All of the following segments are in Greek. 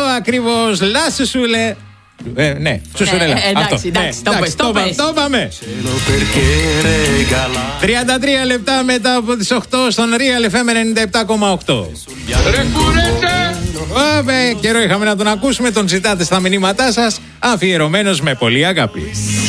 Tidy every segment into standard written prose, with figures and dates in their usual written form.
ακριβώς. Λάσου σου λέ. Ναι, σουσουρέλα. Εντάξει, το πάμε. 33 λεπτά μετά από τις 8 στον Real FM 97,8. Καιρό είχαμε να τον ακούσουμε. Τον ζητάτε στα μηνύματά σας. Αφιερωμένος με πολύ αγάπη.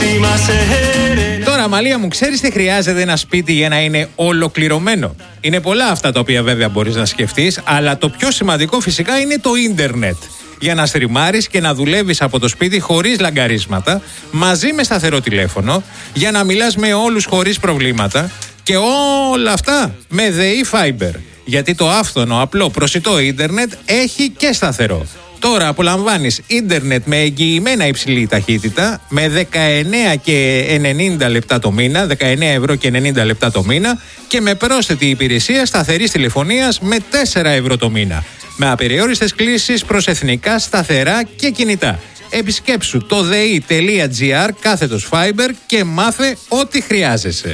Τώρα, Αμαλία μου, ξέρεις τι χρειάζεται ένα σπίτι για να είναι ολοκληρωμένο? Είναι πολλά αυτά τα οποία βέβαια μπορείς να σκεφτείς, αλλά το πιο σημαντικό φυσικά είναι το ίντερνετ. Για να στριμάρεις και να δουλεύεις από το σπίτι χωρίς λαγκαρίσματα, μαζί με σταθερό τηλέφωνο, για να μιλάς με όλους χωρίς προβλήματα, και όλα αυτά με ΔΕΗ Fiber. Γιατί το άφθονο, απλό, προσιτό ίντερνετ έχει και σταθερό. Τώρα απολαμβάνεις ίντερνετ με εγγυημένα υψηλή ταχύτητα, με 19 και 90 λεπτά το μήνα, 19 ευρώ και 90 λεπτά το μήνα, και με πρόσθετη υπηρεσία σταθερής τηλεφωνίας με 4 ευρώ το μήνα. Με απεριόριστες κλήσεις προς εθνικά, σταθερά και κινητά. Επισκέψου το dei.gr/fiber και μάθε ό,τι χρειάζεσαι.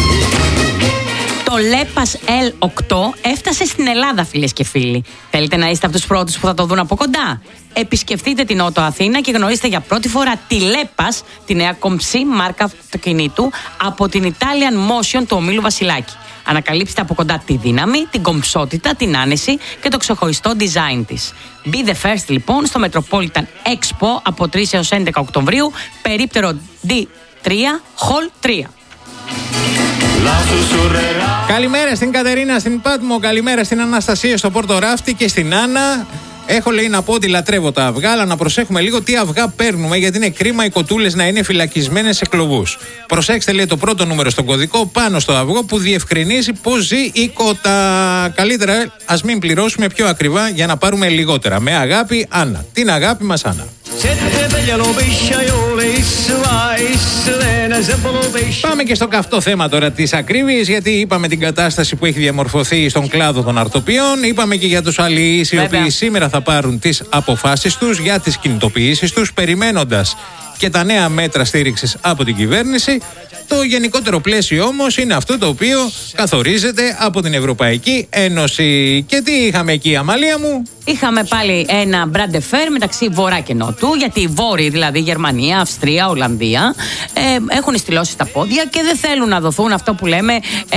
Το LEPAS L8 έφτασε στην Ελλάδα, φίλες και φίλοι. Θέλετε να είστε από τους πρώτους που θα το δουν από κοντά? Επισκεφτείτε την Νότο Αθήνα και γνωρίστε για πρώτη φορά τη LEPAS, τη νέα κομψή μάρκα αυτοκινήτου από την Italian Motion του ομίλου Βασιλάκη. Ανακαλύψτε από κοντά τη δύναμη, την κομψότητα, την άνεση και το ξεχωριστό design της. Be the first λοιπόν στο Metropolitan Expo από 3 έως 11 Οκτωβρίου, περίπτερο D3, Hall 3. Καλημέρα στην Κατερίνα στην Πάτμο, καλημέρα στην Αναστασία στο Πόρτο Ράφτη και στην Άννα. Έχω, λέει, να πω ότι λατρεύω τα αυγά, αλλά να προσέχουμε λίγο τι αυγά παίρνουμε, γιατί είναι κρίμα οι κοτούλες να είναι φυλακισμένες σε κλωβούς. Προσέξτε, λέει, το πρώτο νούμερο στον κωδικό πάνω στο αυγό που διευκρινίζει πώς ζει η κότα. Καλύτερα ας μην πληρώσουμε πιο ακριβά για να πάρουμε λιγότερα. Με αγάπη, Άννα. Την αγάπη μας, Άννα. Πάμε και στο καυτό θέμα τώρα της ακρίβειας, γιατί είπαμε την κατάσταση που έχει διαμορφωθεί στον κλάδο των αρτοπιών. Είπαμε και για τους αλληλείς οι οποίοι σήμερα θα πάρουν τις αποφάσεις τους για τις κινητοποιήσεις τους, περιμένοντας και τα νέα μέτρα στήριξης από την κυβέρνηση. Το γενικότερο πλαίσιο όμως είναι αυτό το οποίο καθορίζεται από την Ευρωπαϊκή Ένωση. Και τι είχαμε εκεί, Αμαλία μου? Είχαμε πάλι ένα μπραντεφέρ μεταξύ Βορρά και Νότου, γιατί οι Βόρειοι, δηλαδή Γερμανία, Αυστρία, Ολλανδία, έχουν στυλώσει τα πόδια και δεν θέλουν να δοθούν αυτό που λέμε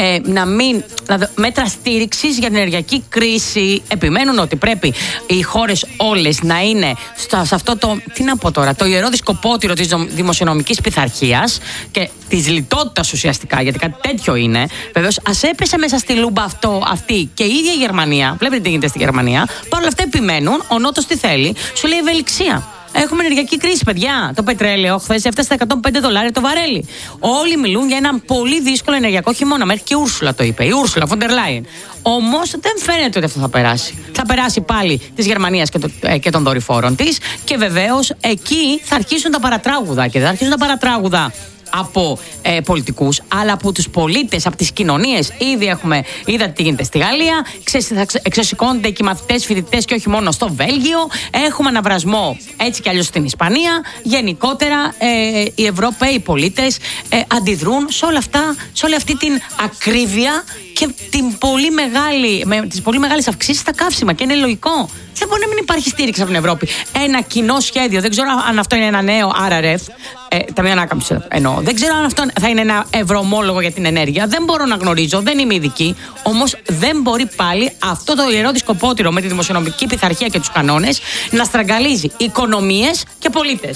μέτρα στήριξης για την ενεργειακή κρίση. Επιμένουν ότι πρέπει οι χώρες όλες να είναι σε αυτό το, τι να πω τώρα, το ιερό δισκοπότηρο της δημοσιονομικής πειθαρχίας και της λιτότητας ουσιαστικά, γιατί κάτι τέτοιο είναι. Βεβαίως, ας έπεσε μέσα στη λούμπα αυτή και η ίδια η Γερμανία. Βλέπετε τι γίνεται στη Γερμανία. Παρ' όλα αυτά επιμένουν. Ο Νότος τι θέλει? Σου λέει ευελιξία. Έχουμε ενεργειακή κρίση, παιδιά. Το πετρέλαιο χθες έφτασε στα $105 το βαρέλι. Όλοι μιλούν για έναν πολύ δύσκολο ενεργειακό χειμώνα. Μέχρι και η Ούρσουλα το είπε. Η Ούρσουλα Φοντερ Λάιεν. Όμως δεν φαίνεται ότι αυτό θα περάσει. Θα περάσει πάλι της Γερμανίας και των δορυφόρων της. Και βεβαίως εκεί θα αρχίσουν τα παρατράγουδα. Και δεν θα αρχίσουν τα παρατράγουδα από πολιτικούς, αλλά από τους πολίτες, από τις κοινωνίες. Είδατε τι γίνεται στη Γαλλία. Εξωσηκώνονται και οι μαθητές, φοιτητές, και όχι μόνο στο Βέλγιο. Έχουμε αναβρασμό έτσι κι αλλιώς στην Ισπανία. Γενικότερα οι Ευρωπαίοι πολίτες αντιδρούν σε όλη αυτή την ακρίβεια και τις πολύ μεγάλες αυξήσεις στα καύσιμα. Και είναι λογικό. Δεν μπορεί να μην υπάρχει στήριξη από την Ευρώπη. Ένα κοινό σχέδιο, δεν ξέρω αν αυτό είναι ένα νέο RRF, ταμείο ανάκαμψης εννοώ. Δεν ξέρω αν αυτό θα είναι ένα ευρωομόλογο για την ενέργεια. Δεν μπορώ να γνωρίζω, δεν είμαι ειδική. Όμως δεν μπορεί πάλι αυτό το ιερό δισκοπότηρο με τη δημοσιονομική πειθαρχία και τους κανόνες να στραγγαλίζει οικονομίες και πολίτες.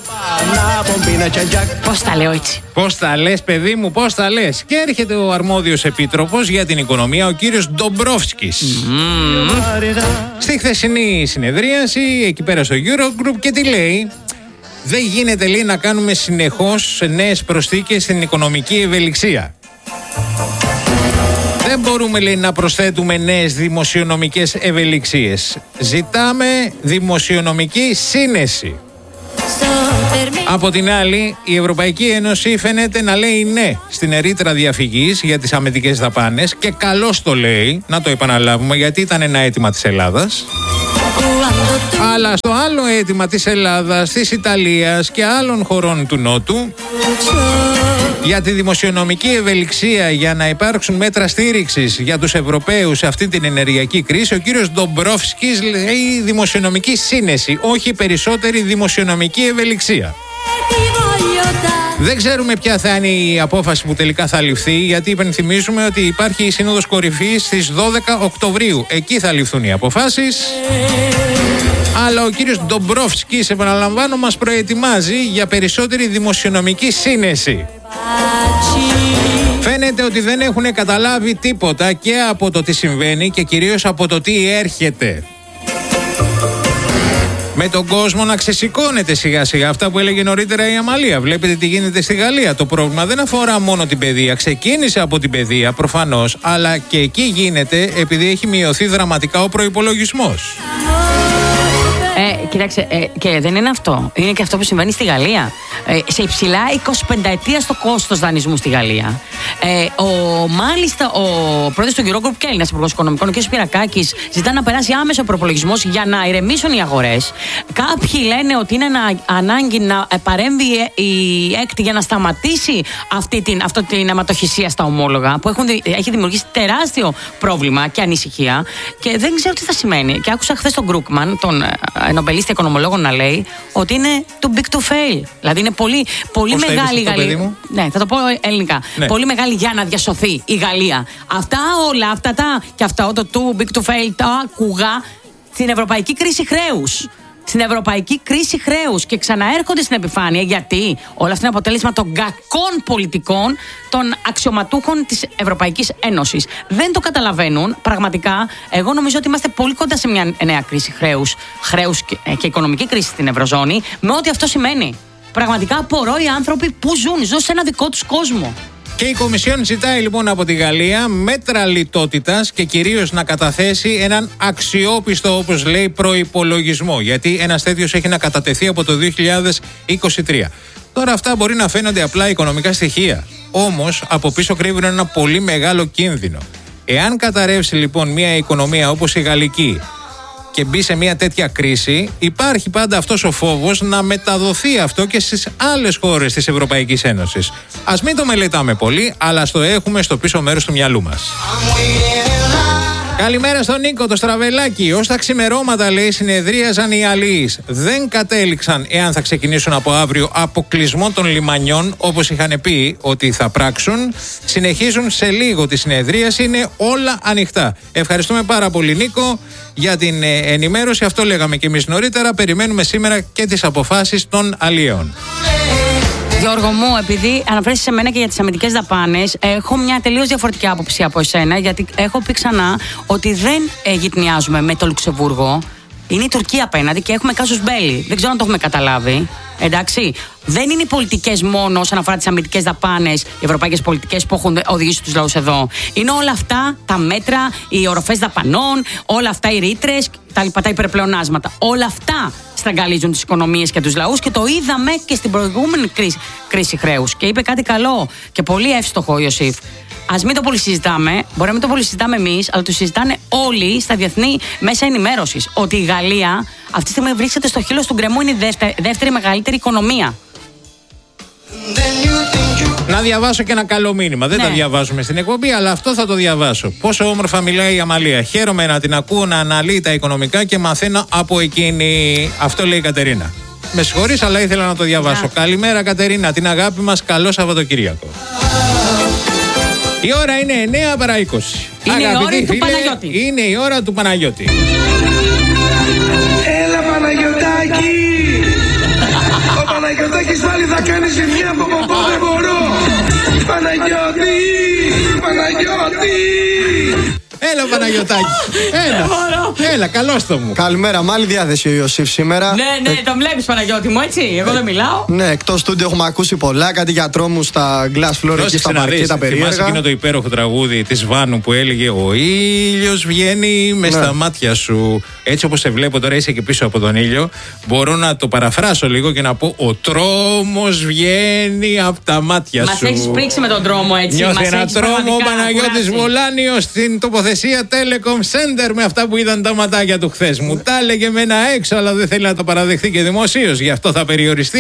Πώς τα λέω έτσι? Πώς τα λες, παιδί μου, πώς τα λες? Και έρχεται ο αρμόδιος επίτροπος για την οικονομία, ο κύριος Ντομπρόφσκης. Στη χθεσινή συνεδρίαση, εκεί πέρα στο Eurogroup, και τι λέει? Δεν γίνεται, λέει, να κάνουμε συνεχώς νέες προσθήκες στην οικονομική ευελιξία. Δεν μπορούμε, λέει, να προσθέτουμε νέες δημοσιονομικές ευελιξίες. Ζητάμε δημοσιονομική σύνεση. Από την άλλη, η Ευρωπαϊκή Ένωση φαίνεται να λέει ναι στην ερήτρα διαφυγής για τις αμυντικές δαπάνες, και καλώς το λέει, να το επαναλάβουμε, γιατί ήταν ένα αίτημα της Ελλάδας. Αλλά στο άλλο αίτημα της Ελλάδας, της Ιταλίας και άλλων χωρών του Νότου, Για τη δημοσιονομική ευελιξία, για να υπάρξουν μέτρα στήριξης για τους Ευρωπαίους σε αυτή την ενεργειακή κρίση, ο κύριος Ντομπρόφσκης λέει δημοσιονομική σύνεση, όχι περισσότερη δημοσιονομική ευελιξία. Δεν ξέρουμε ποια θα είναι η απόφαση που τελικά θα ληφθεί, γιατί υπενθυμίζουμε ότι υπάρχει η Σύνοδος Κορυφής στις 12 Οκτωβρίου. Εκεί θα ληφθούν οι αποφάσεις. Αλλά ο κύριος Ντομπρόφσκης, επαναλαμβάνω, μας προετοιμάζει για περισσότερη δημοσιονομική σύνεση. Φαίνεται ότι δεν έχουν καταλάβει τίποτα και από το τι συμβαίνει και κυρίως από το τι έρχεται. Με τον κόσμο να ξεσηκώνεται σιγά σιγά, αυτά που έλεγε νωρίτερα η Αμαλία. Βλέπετε τι γίνεται στη Γαλλία. Το πρόβλημα δεν αφορά μόνο την παιδεία. Ξεκίνησε από την παιδεία προφανώς, αλλά και εκεί γίνεται επειδή έχει μειωθεί δραματικά ο προϋπολογισμός. Κοιτάξτε, και δεν είναι αυτό. Είναι και αυτό που συμβαίνει στη Γαλλία. Σε υψηλά 25 ετία στο κόστος δανεισμού στη Γαλλία. Μάλιστα, ο πρόεδρος του Eurogroup και Έλληνας Υπουργός Οικονομικών, ο κ. Σπυρακάκης, ζητά να περάσει άμεσο προπολογισμός για να ηρεμήσουν οι αγορές. Κάποιοι λένε ότι είναι ανάγκη να παρέμβει η ΕΚΤ για να σταματήσει αυτή την αιματοχυσία στα ομόλογα, που έχει δημιουργήσει τεράστιο πρόβλημα και ανησυχία. Και δεν ξέρω τι θα σημαίνει. Και άκουσα χθες τον Γκρούκμαν, τον νομπελίστη οικονομολόγο, να λέει ότι είναι too big to fail. Δηλαδή είναι πολύ μεγάλη η Γαλλία. Ναι, θα το πω ελληνικά. Ναι. Πολύ μεγάλη για να διασωθεί η Γαλλία. Αυτά όλα, και αυτό το too big to fail τα άκουγα στην ευρωπαϊκή κρίση χρέους. Στην ευρωπαϊκή κρίση χρέους και ξαναέρχονται στην επιφάνεια, γιατί όλα αυτά είναι αποτέλεσμα των κακών πολιτικών των αξιωματούχων της Ευρωπαϊκής Ένωσης. Δεν το καταλαβαίνουν πραγματικά. Εγώ νομίζω ότι είμαστε πολύ κοντά σε μια νέα κρίση χρέους και οικονομική κρίση στην Ευρωζώνη, με ό,τι αυτό σημαίνει. Πραγματικά απορώ οι άνθρωποι που ζουν σε ένα δικό τους κόσμο. Και η Κομισιόν ζητάει λοιπόν από τη Γαλλία μέτρα λιτότητας και κυρίως να καταθέσει έναν αξιόπιστο, όπως λέει, προϋπολογισμό. Γιατί ένας τέτοιος έχει να κατατεθεί από το 2023. Τώρα αυτά μπορεί να φαίνονται απλά οικονομικά στοιχεία. Όμως από πίσω κρύβουν ένα πολύ μεγάλο κίνδυνο. Εάν καταρρεύσει λοιπόν μια οικονομία όπως η γαλλική και μπει σε μια τέτοια κρίση, υπάρχει πάντα αυτός ο φόβος να μεταδοθεί αυτό και στις άλλες χώρες της Ευρωπαϊκής Ένωσης. Ας μην το μελετάμε πολύ, αλλά ας το έχουμε στο πίσω μέρος του μυαλού μας. Καλημέρα στον Νίκο, το Στραβελάκι. Ως τα ξημερώματα, λέει, συνεδρίαζαν οι αλλοίς. Δεν κατέληξαν εάν θα ξεκινήσουν από αύριο αποκλεισμό των λιμανιών, όπως είχαν πει ότι θα πράξουν. Συνεχίζουν σε λίγο τη συνεδρίαση, είναι όλα ανοιχτά. Ευχαριστούμε πάρα πολύ, Νίκο, για την ενημέρωση. Αυτό λέγαμε και εμείς νωρίτερα. Περιμένουμε σήμερα και τις αποφάσεις των αλλιέων. Γιώργο μου, επειδή αναφέρεσαι σε μένα και για τις αμυντικές δαπάνες, έχω μια τελείως διαφορετική άποψη από εσένα, γιατί έχω πει ξανά ότι δεν γυτνιάζουμε με το Λουξεμβούργο. Είναι η Τουρκία απέναντι και έχουμε κάσους μπέλι. Δεν ξέρω αν το έχουμε καταλάβει. Εντάξει. Δεν είναι οι πολιτικές μόνο όσον αφορά τις αμυντικές δαπάνες, οι ευρωπαϊκές πολιτικές που έχουν οδηγήσει τους λαούς εδώ. Είναι όλα αυτά τα μέτρα, οι οροφές δαπανών, όλα αυτά οι ρήτρες, τα υπερπλεονάσματα. Όλα αυτά στραγγαλίζουν τις οικονομίες και τους λαούς και το είδαμε και στην προηγούμενη κρίση χρέους. Και είπε κάτι καλό και πολύ εύστοχο ο Ιωσήφ. Ας μην το πολύ συζητάμε, μπορεί να μην το πολύ συζητάμε εμείς, αλλά το συζητάνε όλοι στα διεθνή μέσα ενημέρωσης. Ότι η Γαλλία αυτή τη στιγμή βρίσκεται στο χείλος του γκρεμού, είναι η δεύτερη μεγαλύτερη οικονομία. Να διαβάσω και ένα καλό μήνυμα. Δεν τα διαβάζουμε στην εκπομπή, αλλά αυτό θα το διαβάσω. Πόσο όμορφα μιλάει η Αμαλία. Χαίρομαι να την ακούω να αναλύει τα οικονομικά και μαθαίνω από εκείνη. Αυτό λέει η Κατερίνα. Με συγχωρείς, αλλά ήθελα να το διαβάσω. Καλημέρα, Κατερίνα. Την αγάπη μας. Καλό Σαββατοκύριακο. Η ώρα είναι 9 παρά 20. Είναι η ώρα του Παναγιώτη. Είναι η ώρα του Παναγιώτη. Έλα, Παναγιωτάκη! Ο Παναγιωτάκης πάλι θα κάνει ζημιά από ποπό, δεν μπορώ! Παναγιώτη! Παναγιώτη! Έλα, Παναγιωτάκη. Έλα, καλώς το μου. Καλημέρα, μάλλη διάθεση ο Ιωσήφ σήμερα. Ναι, το βλέπεις, Παναγιώτη μου, έτσι. Εγώ δεν μιλάω. Ναι, εκτός στούντιο έχουμε ακούσει πολλά. Κάτι για τρόμους στα glass floor εκεί στα παρκέ, περίεργα. Θυμάσαι εκείνο το υπέροχο τραγούδι της Βάνου που έλεγε «Ο ήλιος βγαίνει μες στα μάτια σου». Έτσι όπως σε βλέπω τώρα, είσαι και πίσω από τον ήλιο. Μπορώ να το παραφράσω λίγο και να πω «Ο τρόμος βγαίνει από τα μάτια σου». Μας έχεις πρίξει με τον τρόμο, έτσι. Νιώθει ένα τρόμο ο Παναγιώτης Βολάνιος στην τοποθεσία Telecom Center με αυτά που είδαν τα ματάκια του χθες. Μου τα έλεγε με ένα έξω, αλλά δεν θέλει να το παραδεχθεί και δημοσίως. Γι' αυτό θα περιοριστεί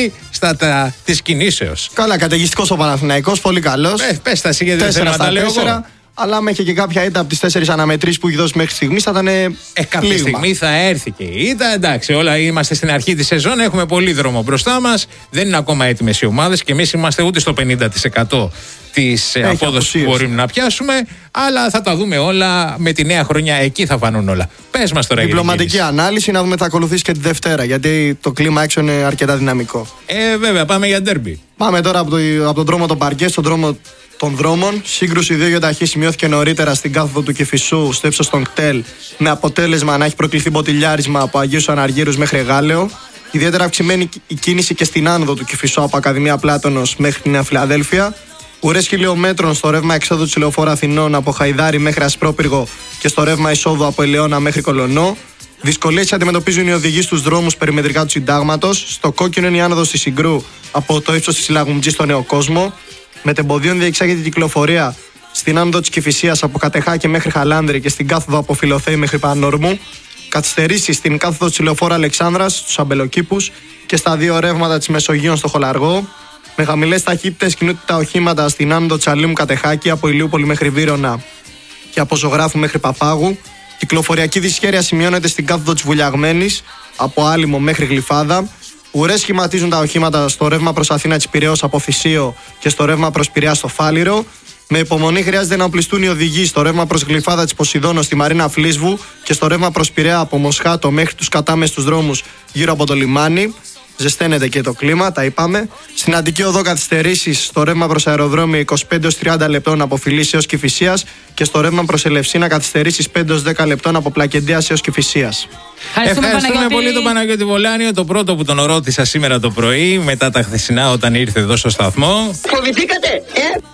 αυτά της κινήσεως. Καλά, καταιγιστικός ο Παναθηναϊκός, πολύ καλός. Πες τα εσύ, γιατί δεν θέλω να τα λέω εγώ. Αλλά άμα είχε και κάποια ήττα από τις 4 αναμετρήσεις που έχει δώσει μέχρι στιγμής, θα ήταν. Κάποια στιγμή θα έρθει και η ήττα. Εντάξει, όλα είμαστε στην αρχή της σεζόν. Έχουμε πολύ δρόμο μπροστά μας. Δεν είναι ακόμα έτοιμες οι ομάδες και εμείς είμαστε ούτε στο 50% της απόδοσης που μπορούμε να πιάσουμε. Αλλά θα τα δούμε όλα με τη νέα χρονιά. Εκεί θα φανούν όλα. Πες μας τώρα. Διπλωματική ανάλυση, να δούμε τι θα ακολουθήσει και τη Δευτέρα. Γιατί το κλίμα έξω είναι αρκετά δυναμικό. Βέβαια, πάμε για ντέρμπι. Πάμε τώρα από τον δρόμο των παρκέ στον δρόμο των δρόμων. Σύγκρουση 2 γιοταχή σημειώθηκε νωρίτερα στην κάθοδο του Κηφισού, στο ύψος των κτέλ, με αποτέλεσμα να έχει προκληθεί μποτιλιάρισμα από Αγίους Αναργύρους μέχρι Γάλεο. Ιδιαίτερα αυξημένη η κίνηση και στην άνοδο του Κηφισού από Ακαδημία Πλάτωνος μέχρι τη Νέα Φιλαδέλφια. Ουρές χιλιόμετρων στο ρεύμα εξόδου της Λεωφόρου Αθηνών από Χαϊδάρι μέχρι Ασπρόπυργο και στο ρεύμα εισόδου από Ελαιώνα μέχρι Κολονό. Δυσκολίες αντιμετωπίζουν οι οδηγοί στους δρόμους περιμετρικά του Συντάγματος. Στο κόκκινο είναι η άνοδος της Συγκρού από το ύψος της Λαγουμτζή στο Νέο Κόσμο. Μετεμποδίων διεξάγεται η κυκλοφορία στην άνοδο της Κηφισίας από Κατεχάκη μέχρι Χαλάνδρη και στην κάθοδο από Φιλοθέη μέχρι Πανόρμου. Καθυστερήσεις στην κάθοδο της Λεωφόρου Αλεξάνδρας, στους Αμπελοκήπους και στα δύο ρεύματα της Μεσογείων στο Χολαργό. Με χαμηλές ταχύτητες κινούνται τα οχήματα στην άνοδο της Αλήμου Κατεχάκη από Ηλιούπολη μέχρι Βύρωνα και από Ζωγράφου μέχρι Παπάγου. Κυκλοφοριακή δυσχέρεια σημειώνεται στην κάθοδο της Βουλιαγμένης από Άλυμο μέχρι Γλυφάδα. Ουρές σχηματίζουν τα οχήματα στο ρεύμα προς Αθήνα της Πειραιώς από Θησίο και στο ρεύμα προς Πειραιά στο Φάληρο. Με υπομονή χρειάζεται να οπλιστούν οι οδηγοί στο ρεύμα προς Γλυφάδα της Ποσειδώνος στη Μαρίνα Φλίσβου και στο ρεύμα προς Πειραιά από Μοσχάτο μέχρι τους κατάμεστους δρόμους γύρω από το λιμάνι. Ζεσταίνεται και το κλίμα, τα είπαμε. Στην Αττική Οδό καθυστερήσεις στο ρεύμα προς αεροδρόμιο 25-30 λεπτών από Φιλής έως Κηφισίας και στο ρεύμα προς Ελευσίνα καθυστερήσεις 5-10 λεπτών από Πλακεντίας έως Κηφισίας. Ευχαριστούμε πολύ τον Παναγιώτη Βολάνιο, το πρώτο που τον ρώτησα σήμερα το πρωί, μετά τα χθεσινά όταν ήρθε εδώ στο σταθμό. Φοβηθήκατε,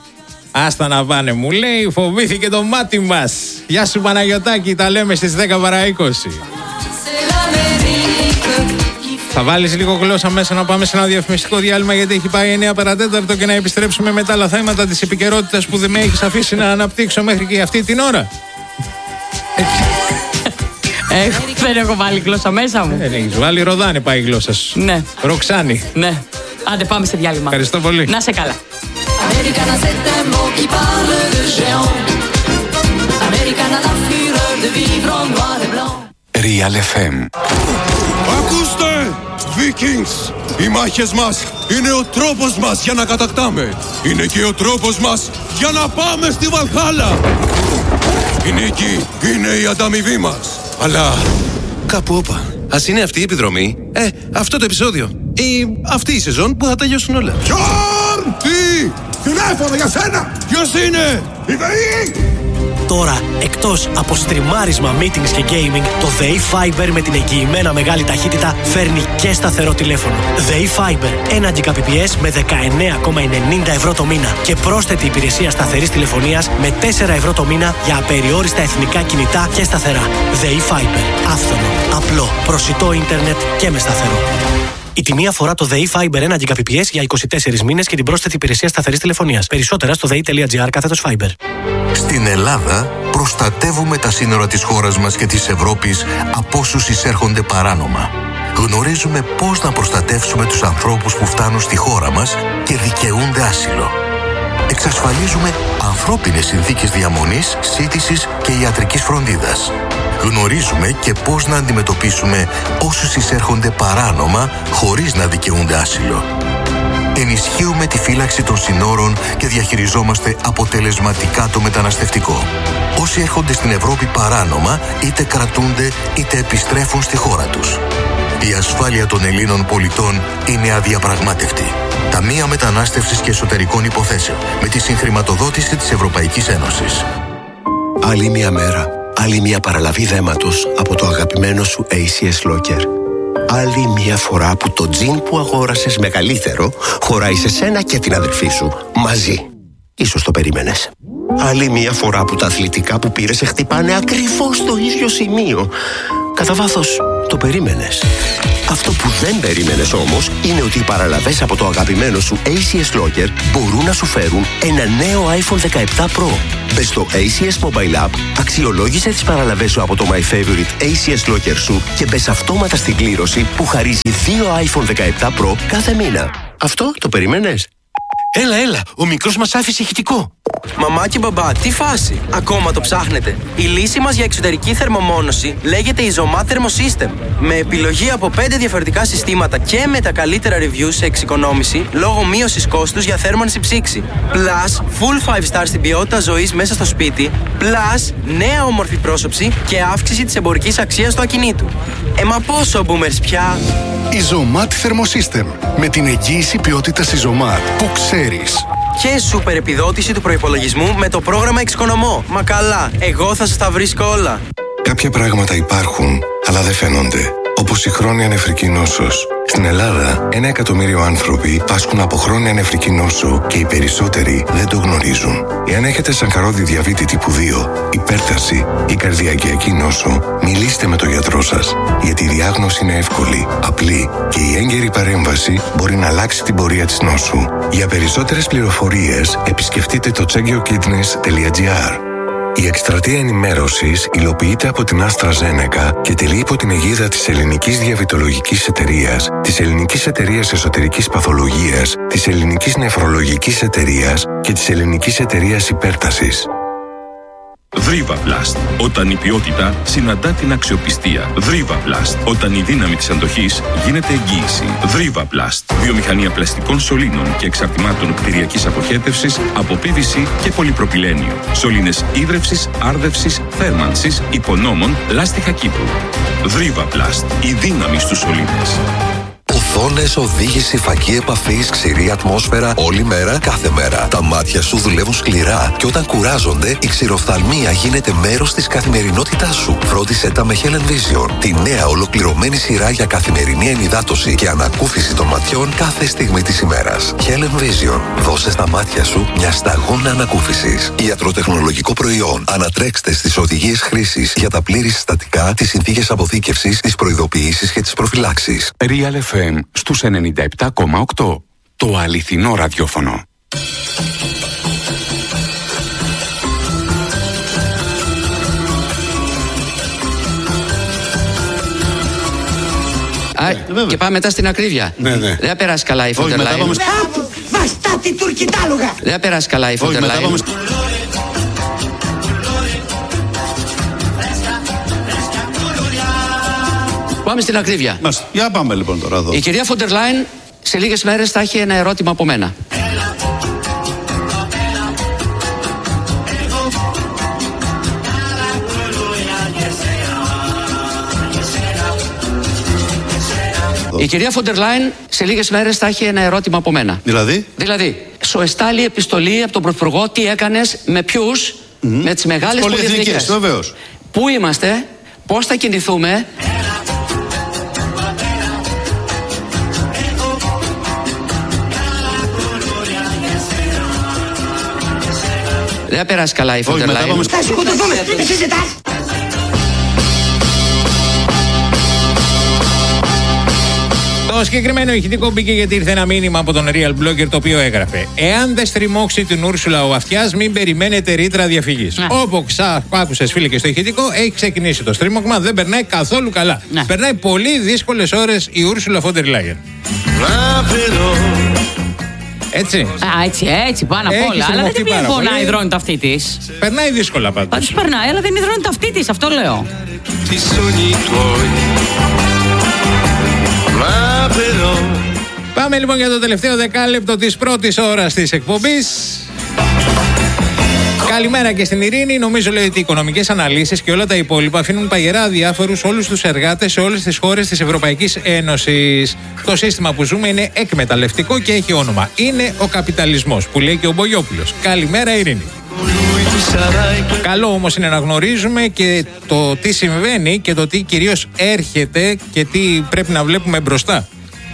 Άστα να πάνε, μου λέει, φοβήθηκε το μάτι μας. Γεια σου Παναγιωτάκη, τα λέμε στις 10 παρά 20. Θα βάλεις λίγο γλώσσα μέσα να πάμε σε ένα διαφημιστικό διάλειμμα, γιατί έχει πάει 9 παρατέταρτο και να επιστρέψουμε με τα άλλα θέματα της επικαιρότητας που δεν με έχεις αφήσει να αναπτύξω μέχρι και αυτή την ώρα. Δεν έχω βάλει γλώσσα μέσα μου. Δεν έχεις βάλει, Ροδάνη πάει η γλώσσα σου. Ναι. Ροξάνη. Ναι. Άντε πάμε σε διάλειμμα. Ευχαριστώ πολύ. Να σε καλά. Real FM. Ακούστε! Vikings! Οι μάχες μας είναι ο τρόπος μας για να κατακτάμε. Είναι και ο τρόπος μας για να πάμε στη Βαλχάλα. Η νίκη είναι η ανταμοιβή μας. Αλλά Κάπου όπα. Ας είναι αυτή η επιδρομή. Αυτό το επεισόδιο. Ή αυτή η σεζόν που θα τελειώσουν όλα. Γιόρν! Τι! Τηλέφωνο για σένα! Ποιος είναι? Η ΔΕΗ! Τώρα, εκτός από στριμάρισμα, meetings και gaming, το ΔΕΗ Fiber με την εγγυημένα μεγάλη ταχύτητα φέρνει και σταθερό τηλέφωνο. ΔΕΗ Fiber, 1 Gbps με 19,90 ευρώ το μήνα και πρόσθετη υπηρεσία σταθερής τηλεφωνίας με 4 ευρώ το μήνα για απεριόριστα εθνικά κινητά και σταθερά. ΔΕΗ Fiber, άφθονο, απλό, προσιτό ίντερνετ και με σταθερό. Η τιμή αφορά το ΔΕΗ Fiber 1 Gbps για 24 μήνες και την πρόσθετη υπηρεσία σταθερής τηλεφωνίας. Περισσότερα στο dei.gr/Fiber. Στην Ελλάδα προστατεύουμε τα σύνορα της χώρας μας και της Ευρώπης από όσους εισέρχονται παράνομα. Γνωρίζουμε πώς να προστατεύσουμε τους ανθρώπους που φτάνουν στη χώρα μας και δικαιούνται άσυλο. Εξασφαλίζουμε ανθρώπινες συνθήκες διαμονής, σύντησης και ιατρικής φροντίδας. Γνωρίζουμε και πώς να αντιμετωπίσουμε όσους εισέρχονται παράνομα χωρίς να δικαιούνται άσυλο. Ενισχύουμε τη φύλαξη των συνόρων και διαχειριζόμαστε αποτελεσματικά το μεταναστευτικό. Όσοι έρχονται στην Ευρώπη παράνομα, είτε κρατούνται είτε επιστρέφουν στη χώρα τους. Η ασφάλεια των Ελλήνων πολιτών είναι αδιαπραγμάτευτη. Ταμεία Μετανάστευσης και Εσωτερικών Υποθέσεων, με τη συγχρηματοδότηση της Ευρωπαϊκής Ένωσης. Άλλη μια μέρα, άλλη μια παραλαβή δέματος από το αγαπημένο σου ACS Locker. Άλλη μια φορά που το τζιν που αγόρασες μεγαλύτερο χωράει σε σένα και την αδερφή σου μαζί. Ίσως το περίμενες. Άλλη μια φορά που τα αθλητικά που πήρες σε χτυπάνε ακριβώς στο ίδιο σημείο. Κατά βάθος, το περίμενες. Αυτό που δεν περίμενες όμως είναι ότι οι παραλαβές από το αγαπημένο σου ACS Locker μπορούν να σου φέρουν ένα νέο iPhone 17 Pro. Μπες στο ACS Mobile App, αξιολόγησε τις παραλαβές σου από το My Favorite ACS Locker σου και μπες αυτόματα στην κλήρωση που χαρίζει 2 iPhone 17 Pro κάθε μήνα. Αυτό το περίμενες? Έλα, ο μικρός μας άφησε ηχητικό. Μαμά και μπαμπά, τι φάση? Ακόμα το ψάχνετε? Η λύση μας για εξωτερική θερμομόνωση λέγεται Isomat Thermosystem. Με επιλογή από 5 διαφορετικά συστήματα και με τα καλύτερα reviews σε εξοικονόμηση λόγω μείωσης κόστους για θέρμανση ψήξη. Plus, full 5 star στην ποιότητα ζωής μέσα στο σπίτι. Plus, νέα όμορφη πρόσωψη και αύξηση της εμπορικής αξίας του ακινήτου. Μα πόσο boomers πια? Isomat Thermosystem. Με την εγγύηση ποιότητας Isomat που ξέρεις. Και σούπερ επιδότηση του προϋπολογισμού με το πρόγραμμα Εξοικονομώ. Μα καλά, εγώ θα σας τα βρίσκω όλα. Κάποια πράγματα υπάρχουν, αλλά δεν φαίνονται. Όπως η χρόνια νεφρική νόσος. Στην Ελλάδα, 1 εκατομμύριο άνθρωποι πάσχουν από χρόνια νεφρική νόσο και οι περισσότεροι δεν το γνωρίζουν. Εάν έχετε σακαρόδι διαβήτη τύπου 2, υπέρταση ή καρδιακιακή νόσο, μιλήστε με τον γιατρό σας. Γιατί η διάγνωση είναι εύκολη, απλή και η έγκαιρη παρέμβαση μπορεί να αλλάξει την πορεία της νόσου. Για περισσότερες πληροφορίες, επισκεφτείτε το chegiokidneys.gr. Η εκστρατεία ενημέρωσης υλοποιείται από την AstraZeneca και τελεί υπό την αιγίδα της Ελληνικής Διαβητολογικής Εταιρείας, της Ελληνικής Εταιρείας Εσωτερικής Παθολογίας, της Ελληνικής Νεφρολογικής Εταιρείας και της Ελληνικής Εταιρείας Υπέρτασης. Δρίβαπλαστ. Όταν η ποιότητα συναντά την αξιοπιστία. Δρίβαπλαστ. Όταν η δύναμη της αντοχής γίνεται εγγύηση. Δρίβαπλαστ. Βιομηχανία πλαστικών σωλήνων και εξαρτημάτων κτηριακής αποχέτευσης από PVC και πολυπροπυλένιο. Σωλήνες ίδρευσης, άρδευσης, θέρμανσης, υπονόμων, λάστιχα Κύπρου. Δρίβαπλαστ. Η δύναμη στους σωλήνες. Οθόνες, οδήγηση, φακή επαφής, ξηρή ατμόσφαιρα, όλη μέρα, κάθε μέρα. Τα μάτια σου δουλεύουν σκληρά και όταν κουράζονται, η ξηροφθαλμία γίνεται μέρος της καθημερινότητάς σου. Φρόντισε τα με Helen Vision, τη νέα ολοκληρωμένη σειρά για καθημερινή ενυδάτωση και ανακούφιση των ματιών κάθε στιγμή της ημέρας. Helen Vision, δώσε στα μάτια σου μια σταγόνα ανακούφισης. Ιατροτεχνολογικό προϊόν. Ανατρέξτε στις οδηγίες χρήσης για τα πλήρη συστατικά, τις συνθήκες αποθήκευσης, τις προειδοποιήσεις και τις προφυλάξεις. Real FM στους 97,8. Το αληθινό ραδιόφωνο. Και πάμε μετά στην ακρίβεια. Ναι. Δεν θα περάσει καλά η Φόντερ Λάιν. Βαστάτη τουρκιτάλογα. Δεν θα περάσει καλά η Φόντερ Λάιν. Πάμε στην ακρίβεια. Για πάμε λοιπόν τώρα εδώ. Η κυρία Φόντερ Λάιν σε λίγες μέρες θα έχει ένα ερώτημα από μένα. Η κυρία Φόντερ Λάιν σε λίγες μέρες θα έχει ένα ερώτημα από μένα. Δηλαδή, σου εστάλει επιστολή από τον Πρωθυπουργό τι έκανες με ποιους, με τις μεγάλες πολυεθνικές. Βεβαίως. Πού είμαστε, πώς θα κινηθούμε. Δεν θα περάσει καλά η Φόντερ Λάιν. Θα σκοτωθούμε, τι συζητάς. Το συγκεκριμένο ηχητικό μπήκε γιατί ήρθε ένα μήνυμα από τον Real Blogger το οποίο έγραφε: εάν δεν στριμώξει την Ούρσουλα ο Αυτιάς, μην περιμένετε ρήτρα διαφυγής. Όπως άκουσες φίλε και στο ηχητικό, έχει ξεκινήσει το στρίμωγμα, δεν περνάει καθόλου καλά. Περνάει πολύ δύσκολες ώρες η Ούρσουλα Φόντερ Λάιεν. Έτσι. Έτσι, πάνω απ' όλα. Αλλά δεν την πονάει, υδρώνει το αυτί τη. Περνάει δύσκολα πάντως. Πάντως περνάει, αλλά δεν υδρώνει το αυτί τη, αυτό λέω. Πάμε λοιπόν για το τελευταίο δεκάλεπτο της πρώτης ώρας της εκπομπής. Καλημέρα και στην Ειρήνη. Νομίζω λέει ότι οι οικονομικές αναλύσεις και όλα τα υπόλοιπα αφήνουν παγερά αδιάφορους όλους τους εργάτες σε όλες τις χώρες της Ευρωπαϊκής Ένωσης. Το σύστημα που ζούμε είναι εκμεταλλευτικό και έχει όνομα. Είναι ο καπιταλισμός που λέει και ο Μπογιόπουλος. Καλημέρα Ειρήνη. Καλό όμως είναι να γνωρίζουμε και το τι συμβαίνει και το τι κυρίως έρχεται και τι πρέπει να βλέπουμε μπροστά.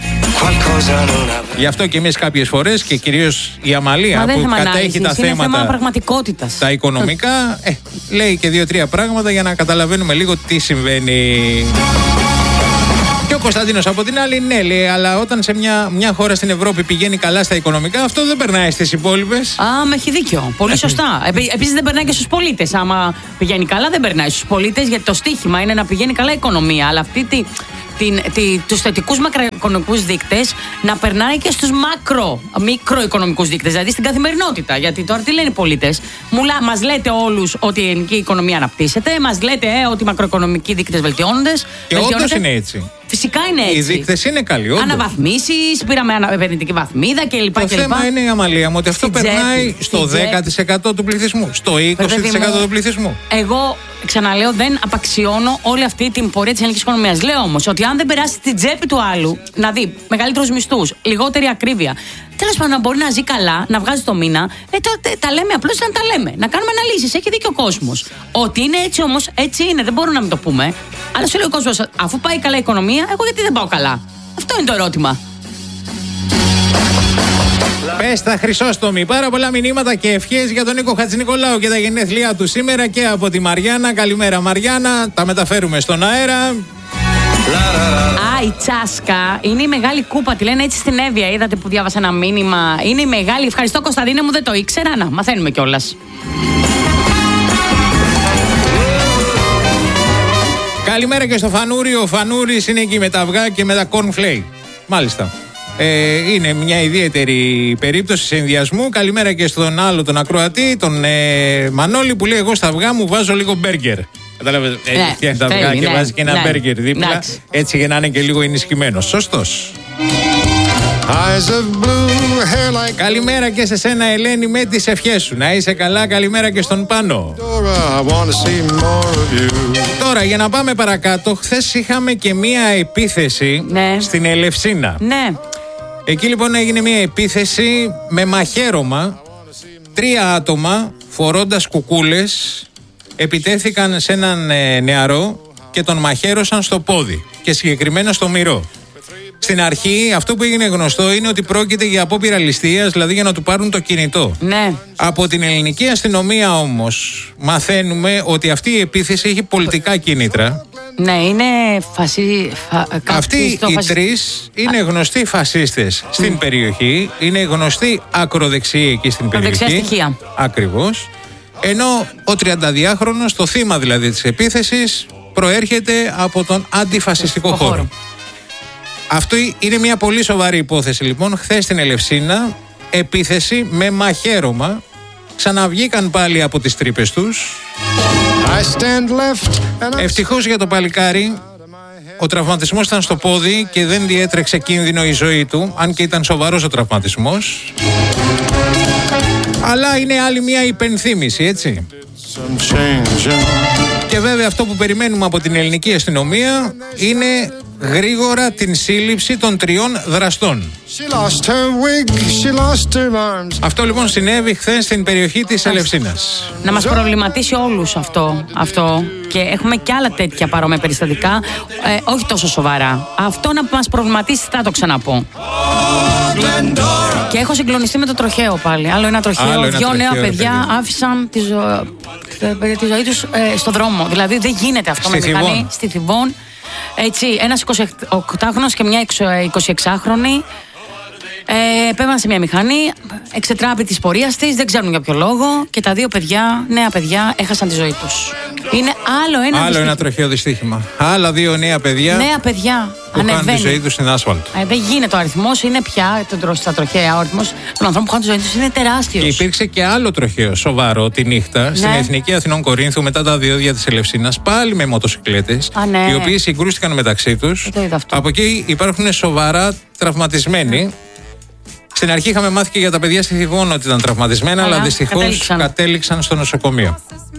Γι' αυτό και εμείς κάποιες φορές και κυρίως η Αμαλία που κατέχει τα θέματα, τα οικονομικά, λέει και 2-3 πράγματα για να καταλαβαίνουμε λίγο τι συμβαίνει. Και ο Κωνσταντίνος από την άλλη, ναι, λέει, αλλά όταν σε μια χώρα στην Ευρώπη πηγαίνει καλά στα οικονομικά, αυτό δεν περνάει στις υπόλοιπες. Με έχει δίκιο. Πολύ σωστά. Επίσης δεν περνάει και στους πολίτες. Άμα πηγαίνει καλά, δεν περνάει στους πολίτες, γιατί το στίχημα είναι να πηγαίνει καλά η οικονομία. Αλλά αυτή τους θετικούς μακροοικονομικούς δείκτες να περνάει και στους μικροοικονομικούς δείκτες, δηλαδή στην καθημερινότητα. Γιατί τώρα τι λένε οι πολίτες? Μας λέτε όλους ότι η ελληνική οικονομία αναπτύσσεται, μας λέτε ότι οι μακροοικονομικοί δείκτες βελτιώνονται. Και όντως είναι έτσι. Φυσικά είναι έτσι. Οι δείκτες είναι καλοί. Αναβαθμίσεις, πήραμε επενδυτική βαθμίδα κλπ. Το θέμα είναι, Αμαλία μου, ότι αυτό περνάει στο 10% του πληθυσμού, στο 20% του πληθυσμού. Εγώ ξαναλέω, δεν απαξιώνω όλη αυτή την πορεία της ελληνικής οικονομίας. Λέω όμως ότι αν δεν περάσει στην τσέπη του άλλου, να δει μεγαλύτερους μισθούς, λιγότερη ακρίβεια, τέλος πάντων να μπορεί να ζει καλά, να βγάζει το μήνα, τότε τα λέμε απλώς να τα λέμε. Να κάνουμε αναλύσεις. Έχει δίκιο ο κόσμος. Ότι είναι έτσι όμως, έτσι είναι. Δεν μπορούμε να μην το πούμε. Αλλά σου λέει ο κόσμος, αφού πάει καλά η οικονομία, εγώ γιατί δεν πάω καλά? Αυτό είναι το ερώτημα. Πες τα Χρυσόστομη, πάρα πολλά μηνύματα και ευχές για τον Νίκο Χατζηνικολάου και τα γενέθλιά του σήμερα και από τη Μαριάννα. Καλημέρα Μαριάννα, τα μεταφέρουμε στον αέρα. Η Τσάσκα είναι η μεγάλη κούπα, τη λένε έτσι στην Εύβοια. Είδατε που διάβασα ένα μήνυμα? Είναι η μεγάλη. Ευχαριστώ Κωνσταντίνε μου, δεν το ήξερα. Να, μαθαίνουμε κιόλας. Καλημέρα και στο Φανούρι. Ο Φανούρης είναι εκεί με τα αυγά και με τα cornflake. Μάλιστα. Είναι μια ιδιαίτερη περίπτωση συνδυασμού. Καλημέρα και στον άλλο τον ακροατή, τον Μανώλη, που λέει: εγώ στα αυγά μου βάζω λίγο μπέργκερ. Κατάλαβε, φτιάχνει τα αυγά και βάζει και ένα μπέργκερ δίπλα. Έτσι για να είναι και λίγο ενισχυμένος. Σωστός. Καλημέρα και σε σένα Ελένη με τις ευχές σου. Να είσαι καλά, καλημέρα και στον Πάνο. Τώρα για να πάμε παρακάτω, χθες είχαμε και μία επίθεση στην Ελευσίνα. Ναι. Εκεί λοιπόν έγινε μία επίθεση με μαχαίρωμα. 3 άτομα φορώντας κουκούλες επιτέθηκαν σε έναν νεαρό και τον μαχαίρωσαν στο πόδι και συγκεκριμένα στο μυρό. Στην αρχή αυτό που έγινε γνωστό είναι ότι πρόκειται για απόπειρα ληστείας, δηλαδή για να του πάρουν το κινητό. Ναι. Από την ελληνική αστυνομία όμως μαθαίνουμε ότι αυτή η επίθεση έχει πολιτικά κίνητρα. Ναι, είναι Αυτοί οι 3 είναι γνωστοί φασίστες στην περιοχή, είναι γνωστοί ακροδεξιοί εκεί στην περιοχή. Ακριβώς. Ενώ ο 32χρονος, το θύμα δηλαδή της επίθεσης, προέρχεται από τον αντιφασιστικό χώρο. Αυτό είναι μια πολύ σοβαρή υπόθεση λοιπόν. Χθες στην Ελευσίνα, επίθεση με μαχαίρωμα. Ξαναβγήκαν πάλι από τις τρύπες τους. Ευτυχώς για το παλικάρι, ο τραυματισμός ήταν στο πόδι και δεν διέτρεξε κίνδυνο η ζωή του, αν και ήταν σοβαρός ο τραυματισμός. Αλλά είναι άλλη μια υπενθύμηση, έτσι. Και βέβαια αυτό που περιμένουμε από την ελληνική αστυνομία είναι γρήγορα την σύλληψη των 3 δραστών. Αυτό λοιπόν συνέβη χθες στην περιοχή της Ελευσίνας. Να μας προβληματίσει όλους αυτό και έχουμε και άλλα τέτοια παρόμοια περιστατικά, όχι τόσο σοβαρά. Αυτό να μας προβληματίσει, θα το ξαναπώ. Και έχω συγκλονιστεί με το τροχαίο πάλι. Άλλο ένα τροχαίο. 2 νέα παιδιά άφησαν τη ζωή τους στο δρόμο. Δηλαδή δεν γίνεται αυτό με μηχανή στη Θηβών. Έτσι, ένας 28χρονος και μια 26χρονη επέβαιναν σε μια μηχανή, εξετράπη της πορείας της, δεν ξέρουν για ποιο λόγο, και τα 2 παιδιά, νέα παιδιά, έχασαν τη ζωή τους. Είναι άλλο ένα τροχαίο δυστύχημα. Άλλα 2 νέα παιδιά που χάνουν τη ζωή τους στην άσφαλτο. Δεν γίνεται ο αριθμός, είναι πια στα τροχαία. Ο αριθμός των ανθρώπων που χάνουν τη ζωή τους είναι τεράστιος. Και υπήρξε και άλλο τροχαίο σοβαρό τη νύχτα στην Εθνική Αθηνών Κορίνθου μετά τα διόδια της Ελευσίνας, πάλι με μοτοσυκλέτες, οι οποίοι συγκρούστηκαν μεταξύ τους. Από εκεί υπάρχουν σοβαρά τραυματισμένοι. Στην αρχή είχαμε μάθει και για τα παιδιά στη Θηβών ότι ήταν τραυματισμένα, αλλά δυστυχώς κατέληξαν στο νοσοκομείο.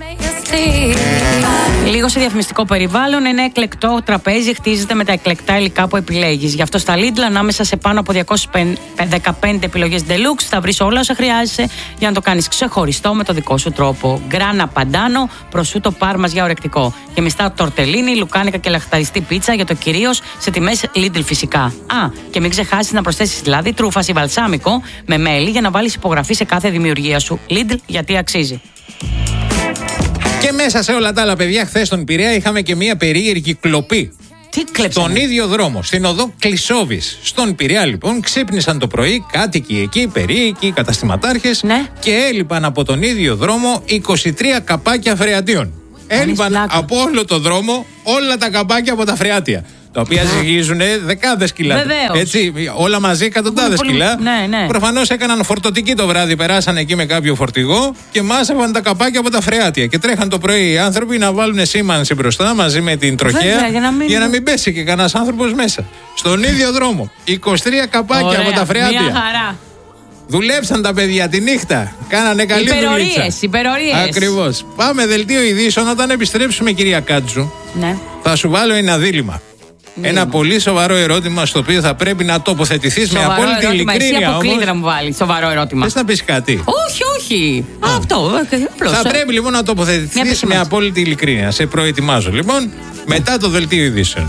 Λίγο σε διαφημιστικό περιβάλλον, ένα εκλεκτό τραπέζι χτίζεται με τα εκλεκτά υλικά που επιλέγεις. Γι' αυτό στα Lidl, ανάμεσα σε πάνω από 215 επιλογές Deluxe, θα βρεις όλα όσα χρειάζεσαι για να το κάνεις ξεχωριστό με το δικό σου τρόπο. Γκράνα παντάνο, προσούτο πάρμας για ορεκτικό. Γεμιστά τορτελίνι, λουκάνικα και λαχταριστή πίτσα για το κυρίως σε τιμές Lidl φυσικά. Και μην ξεχάσεις να προσθέσεις λάδι, τρούφας ή βαλσάμικο με μέλι για να βάλεις υπογραφή σε κάθε δημιουργία σου. Lidl, γιατί αξίζει. Και μέσα σε όλα τα άλλα, παιδιά, χθες στον Πειραιά είχαμε και μια περίεργη κλοπή. Τι κλέψανε? Στον ίδιο δρόμο, στην οδό Κλεισόβης. Στον Πειραιά, λοιπόν, ξύπνησαν το πρωί κάτοικοι εκεί, περίοικοι, καταστηματάρχες, και έλειπαν από τον ίδιο δρόμο 23 καπάκια φρεατίων. Έλειπαν από όλο το δρόμο όλα τα καπάκια από τα φρεάτια. Τα οποία ζυγίζουν δεκάδες κιλά. Βεβαίως. Έτσι, όλα μαζί εκατοντάδες κιλά. Ναι. Προφανώς έκαναν φορτωτική το βράδυ, περάσαν εκεί με κάποιο φορτηγό και μάσαβαν τα καπάκια από τα φρεάτια. Και τρέχαν το πρωί οι άνθρωποι να βάλουν σήμανση μπροστά μαζί με την τροχέα. Βέβαια, για να μην πέσει και κανένας άνθρωπος μέσα. Στον ίδιο δρόμο. 23 καπάκια από τα φρεάτια. Μια χαρά. Δουλέψαν τα παιδιά τη νύχτα. Κάνανε καλή δουλειά. Υπερορίες. Ακριβώς. Πάμε δελτίο ειδήσεων. Όταν επιστρέψουμε, κυρία Κάτζου, ναι, θα σου βάλω ένα δίλημμα. Ένα πολύ σοβαρό ερώτημα στο οποίο θα πρέπει να τοποθετηθείς με απόλυτη ειλικρίνεια. Εσύ αποκλείται να μου βάλει σοβαρό ερώτημα. Θες να πεις κάτι? Όχι. Αυτό. Θα πρέπει λοιπόν να τοποθετηθείς με απόλυτη ειλικρίνεια. Σε προετοιμάζω λοιπόν μετά το δελτίο ειδήσεων.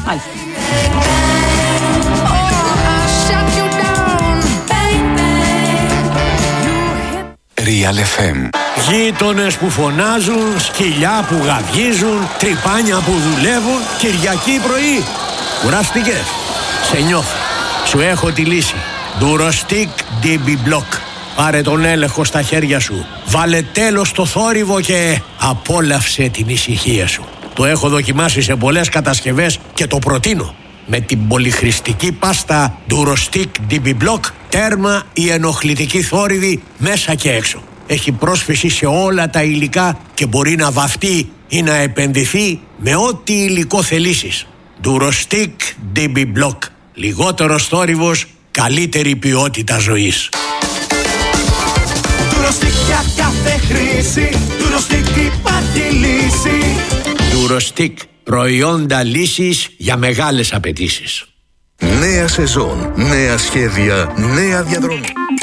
Real FM. Γείτονες που φωνάζουν, σκυλιά που γαβγίζουν, τρυπάνια που δουλεύουν, Κυριακή πρωί. Κουράστηκες? Σε νιώθω. Σου έχω τη λύση. Durostic DB Block. Πάρε τον έλεγχο στα χέρια σου. Βάλε τέλος στο θόρυβο και απόλαυσε την ησυχία σου. Το έχω δοκιμάσει σε πολλές κατασκευές και το προτείνω. Με την πολυχρηστική πάστα Durostic DB Block, τέρμα η ενοχλητική θόρυβη μέσα και έξω. Έχει πρόσφυση σε όλα τα υλικά και μπορεί να βαφτεί ή να επενδυθεί με ό,τι υλικό θελήσεις. Durostic DB Block. Λιγότερος θόρυβος, καλύτερη ποιότητα ζωής. Durostic για κάθε χρήση, Durostic υπάρχει λύση. Durostic, προϊόντα λύσης για μεγάλες απαιτήσεις. Νέα σεζόν, νέα σχέδια, νέα διαδρομή.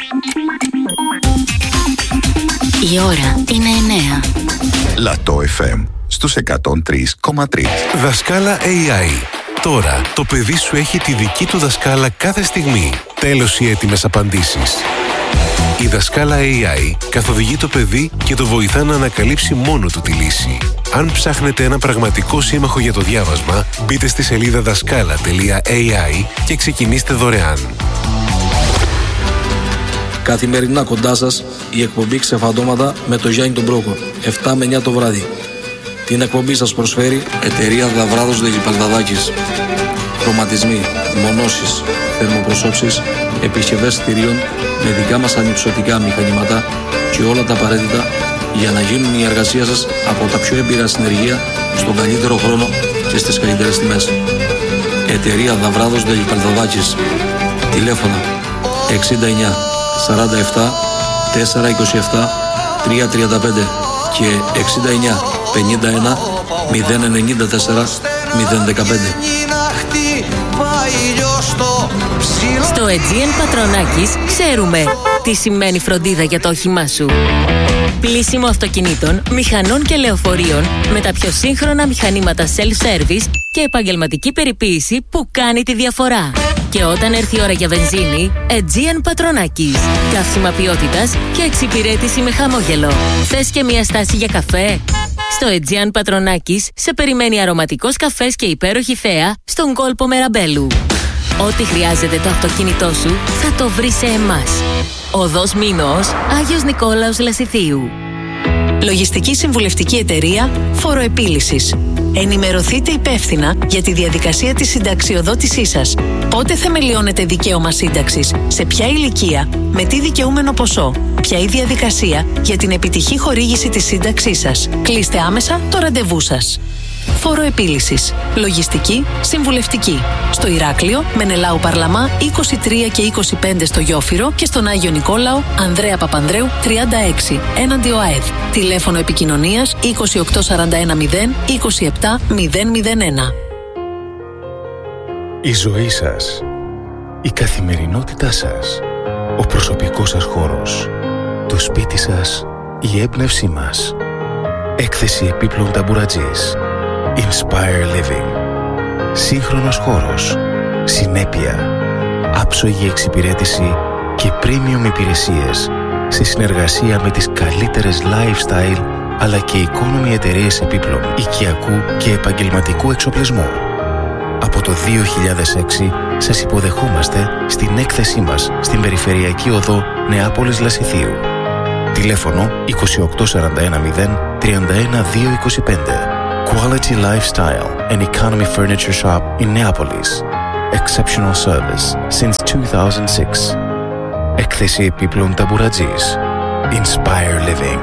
Η ώρα είναι 9. Λατό FM στους 103,3. Δασκάλα AI. Τώρα το παιδί σου έχει τη δική του δασκάλα κάθε στιγμή. Τέλος οι έτοιμες απαντήσεις. Η δασκάλα AI καθοδηγεί το παιδί και το βοηθά να ανακαλύψει μόνο του τη λύση. Αν ψάχνετε ένα πραγματικό σύμμαχο για το διάβασμα, μπείτε στη σελίδα δασκάλα.ai και ξεκινήστε δωρεάν. Καθημερινά κοντά σας η εκπομπή Ξεφαντώματα με το Γιάννη τον Πρόκο, 7 με 9 το βράδυ. Την εκπομπή σας προσφέρει εταιρεία Δαβράδος Δελιπαλδαδάκης. Χρωματισμοί, μονώσεις, θερμοπροσώψεις, επισκευές κτηρίων με δικά μας ανυψωτικά μηχανήματα και όλα τα απαραίτητα για να γίνουν η εργασία σας από τα πιο έμπειρα συνεργεία στον καλύτερο χρόνο και στις καλύτερες τιμές. Εταιρεία Δαβράδος Δελιπαλδαδάκης. Τηλέφωνα 69 47 427 335 και 69 51 094 015. Στο Aegean Πατρονάκης ξέρουμε τι σημαίνει φροντίδα για το όχημά σου. Πλύσιμο αυτοκινήτων, μηχανών και λεωφορείων με τα πιο σύγχρονα μηχανήματα self-service και επαγγελματική περιποίηση που κάνει τη διαφορά. Και όταν έρθει η ώρα για βενζίνη, Aegean Πατρονάκης. Καύσιμα ποιότητας και εξυπηρέτηση με χαμόγελο. Θες και μια στάση για καφέ? Στο Aegean Πατρονάκης σε περιμένει αρωματικός καφές και υπέροχη θέα στον κόλπο Μεραμπέλου. Ό,τι χρειάζεται το αυτοκίνητό σου θα το βρεις σε εμάς. Οδός Μήνος, Άγιος Νικόλαος Λασιθίου. Λογιστική συμβουλευτική εταιρεία Φοροεπίλυσης. Ενημερωθείτε υπεύθυνα για τη διαδικασία της συνταξιοδότησής σας. Πότε θεμελιώνετε δικαίωμα σύνταξης, σε ποια ηλικία, με τι δικαιούμενο ποσό, ποια η διαδικασία για την επιτυχή χορήγηση της σύνταξής σας. Κλείστε άμεσα το ραντεβού σας. Φοροεπίλυσης. Λογιστική, συμβουλευτική. Στο Ηράκλειο, Μενελάου Παρλαμά 23 και 25 στο Γιόφυρο και στον Άγιο Νικόλαο, Ανδρέα Παπανδρέου 36, έναντι ΟΑΕΔ. Τηλέφωνο επικοινωνίας 28410 27 001. Η ζωή σας, η καθημερινότητά σας, ο προσωπικός σας χώρος, το σπίτι σας, η έμπνευσή μας. Έκθεση επίπλων ταμπουρατζής. Inspire Living. Σύγχρονος χώρος, συνέπεια, άψογη εξυπηρέτηση και premium υπηρεσίες σε συνεργασία με τις καλύτερες lifestyle αλλά και economy εταιρείες επίπλων οικιακού και επαγγελματικού εξοπλισμού. Από το 2006 σας υποδεχόμαστε στην έκθεσή μας στην Περιφερειακή Οδό Νεάπολης Λασιθίου. Τηλέφωνο 28410 31225. Quality lifestyle and economy furniture shop in Neapolis. Exceptional service since 2006. Έκθεση επίπλων Ταμπουρατζής. Inspire living.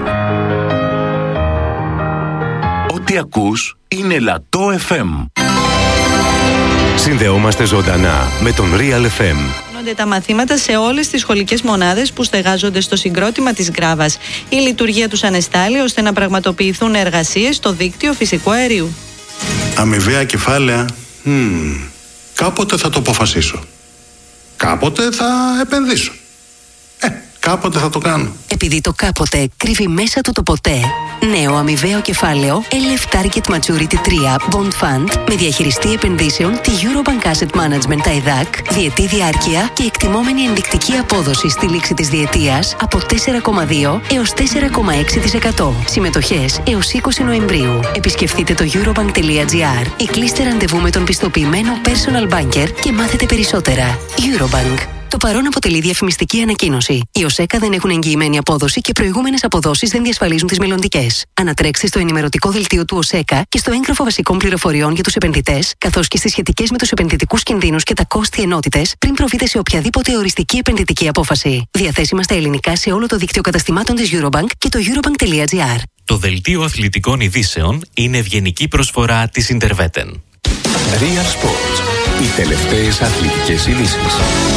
Ό,τι ακούς είναι Λατό FM. Συνδεόμαστε ζωντανά με τον Real FM. Τα μαθήματα σε όλες τις σχολικές μονάδες που στεγάζονται στο συγκρότημα της Γκράβας. Η λειτουργία τους ανεστάλλει ώστε να πραγματοποιηθούν εργασίες στο δίκτυο φυσικού αερίου. Αμοιβαία κεφάλαια. Κάποτε θα το αποφασίσω. Κάποτε θα επενδύσω. Κάποτε θα το κάνω. Επειδή το κάποτε κρύβει μέσα του το ποτέ, νέο αμοιβαίο κεφάλαιο LF Target Maturity 3 Bond Fund με διαχειριστή επενδύσεων τη Eurobank Asset Management ΤΑΙΔΑΚ, διετή διάρκεια και εκτιμόμενη ενδεικτική απόδοση στη λήξη της διετίας από 4,2 έως 4,6%. Συμμετοχές έως 20 Νοεμβρίου. Επισκεφτείτε το eurobank.gr ή κλείστε ραντεβού με τον πιστοποιημένο personal banker και μάθετε περισσότερα. Eurobank. Το παρόν αποτελεί διαφημιστική ανακοίνωση. Οι ΟΣΕΚΑ δεν έχουν εγγυημένη απόδοση και προηγούμενες αποδόσεις δεν διασφαλίζουν τις μελλοντικές. Ανατρέξτε στο ενημερωτικό δελτίο του ΟΣΕΚΑ και στο έγγραφο βασικών πληροφοριών για τους επενδυτές, καθώς και στις σχετικές με τους επενδυτικούς κινδύνους και τα κόστη ενότητες, πριν προβείτε σε οποιαδήποτε οριστική επενδυτική απόφαση. Διαθέσιμα στα ελληνικά σε όλο το δίκτυο καταστημάτων της Eurobank και το eurobank.gr. Το δελτίο αθλητικών ειδήσεων είναι ευγενική προσφορά της Interveten. Real Sports. Οι τελευταίες αθλητικές ειδήσεις.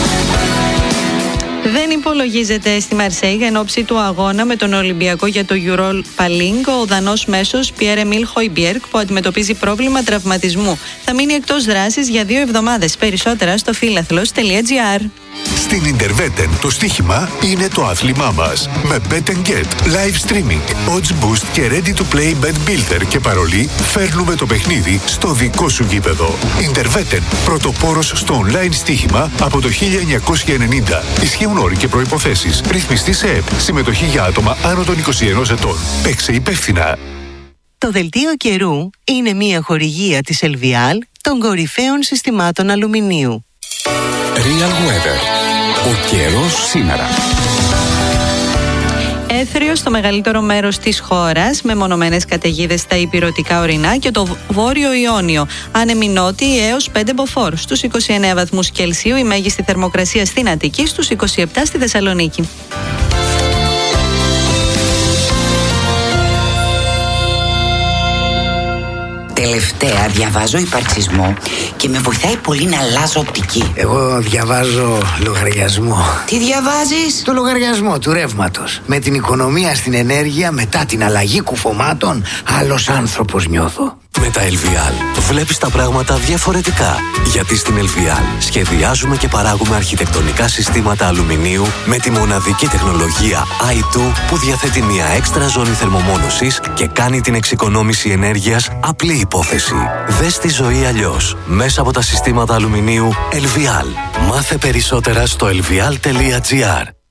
Δεν υπολογίζεται στη Μαρσέιγ εν ώψη του αγώνα με τον Ολυμπιακό για το Europa League ο Δανός μέσος Pierre-Emile Højbjerg που αντιμετωπίζει πρόβλημα τραυματισμού. Θα μείνει εκτός δράσης για 2 εβδομάδες. Περισσότερα στο philathlos.gr. Στην Interveten το στοίχημα είναι το άθλημά μας. Με Bet & Get, live streaming, odds boost και ready to play bet builder και παρολί φέρνουμε το παιχνίδι στο δικό σου γήπεδο. Interveten, πρωτοπόρος στο online στοίχημα από το 1990. Ισχύουν όροι και προϋποθέσεις. Ρυθμιστή σε ΕΠ. Συμμετοχή για άτομα άνω των 21 ετών. Παίξε υπεύθυνα. Το δελτίο καιρού είναι μια χορηγία της Ελβιάλ των κορυφαίων συστημάτων αλουμινίου. Real Weather. Ο καιρός σήμερα. Έθριο στο μεγαλύτερο μέρος της χώρας, με μονομένες καταιγίδες στα ηπειρωτικά ορεινά και το βόρειο Ιόνιο. Άνεμοι νότιοι έως 5 μποφόρ. Στους 29 βαθμούς Κελσίου η μέγιστη θερμοκρασία στην Αττική, στους 27 στη Θεσσαλονίκη. Τελευταία διαβάζω υπαρξισμό και με βοηθάει πολύ να αλλάζω οπτική. Εγώ διαβάζω λογαριασμό. Τι διαβάζεις? Το λογαριασμό του ρεύματος. Με την οικονομία στην ενέργεια μετά την αλλαγή κουφωμάτων, άλλος άνθρωπος νιώθω. Με τα LVL βλέπεις τα πράγματα διαφορετικά. Γιατί στην LVL σχεδιάζουμε και παράγουμε αρχιτεκτονικά συστήματα αλουμινίου με τη μοναδική τεχνολογία i2 που διαθέτει μια έξτρα ζώνη θερμομόνωσης και κάνει την εξοικονόμηση ενέργειας απλή υπόθεση. Δες τη ζωή αλλιώς μέσα από τα συστήματα αλουμινίου LVL. Μάθε περισσότερα στο lvl.gr.